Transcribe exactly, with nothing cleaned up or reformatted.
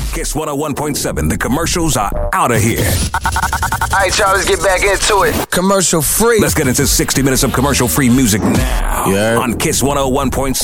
Kiss one oh one point seven. The commercials are out of here. All right, y'all, let's get back into it. Commercial free. Let's get into sixty minutes of commercial free music now Yeah. on Kiss one oh one point seven.